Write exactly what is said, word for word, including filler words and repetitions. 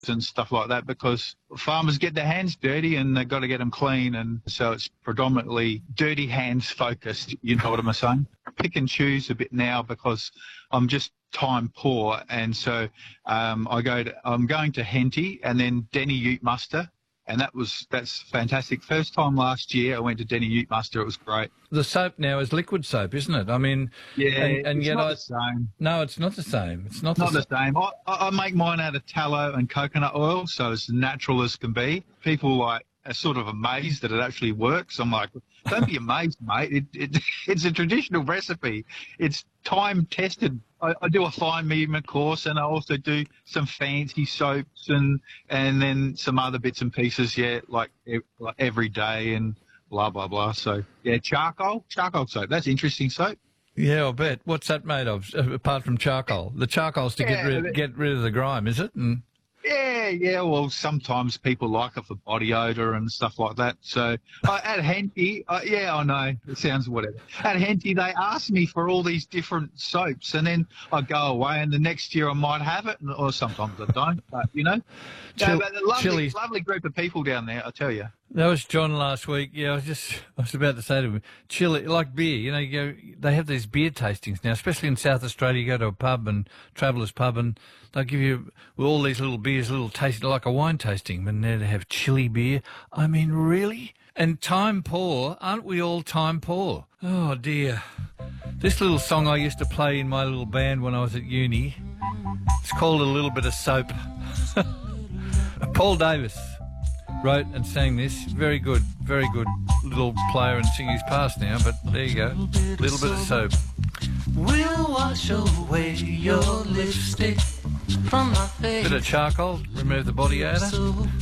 and stuff like that, because farmers get their hands dirty and they've got to get them clean, and so it's predominantly dirty hands focused, you know what I'm saying? Pick and choose a bit now because I'm just time poor, and so um, I go to, I'm going to Henty and then Denny Ute Muster, and that was that's fantastic. First time last year I went to Denny Ute Muster, it was great. The soap now is liquid soap, isn't it? I mean, yeah, and, and it's yet not I, the same. No, it's not the same. It's not, not the, the same. I, I make mine out of tallow and coconut oil, so it's natural as can be. People like are sort of amazed that it actually works. I'm like, don't be amazed, mate. It, it, it's a traditional recipe. It's time tested. I, I do a fine movement course, and I also do some fancy soaps and and then some other bits and pieces. Yeah, like, like every day and blah blah blah. So yeah, charcoal, charcoal soap. That's interesting soap. Yeah, I bet. What's that made of apart from charcoal? The charcoal's to yeah, get rid get rid of the grime, is it? And Yeah, yeah. Well, sometimes people like it for body odour and stuff like that. So uh, at Henty, uh, yeah, I know it sounds whatever. At Henty, they ask me for all these different soaps, and then I go away, and the next year I might have it, or sometimes I don't. But you know, Chill, no, but a lovely, chili. lovely group of people down there, I tell you. That was John last week. Yeah, I was just I was about to say to him, chili like beer. You know, you go, they have these beer tastings now, especially in South Australia. You go to a pub and Travellers Pub, and they give you with all these little beers, little tasting like a wine tasting. But now they have chili beer. I mean, really? And time poor, aren't we all time poor? Oh dear. This little song I used to play in my little band when I was at uni. It's called A Little Bit of Soap. Paul Davis wrote and sang this. Very good, very good little player and singer. He's passed now, but there you go. Little bit of soap. We'll wash away your lipstick from my face. Bit of charcoal, remove the body odour.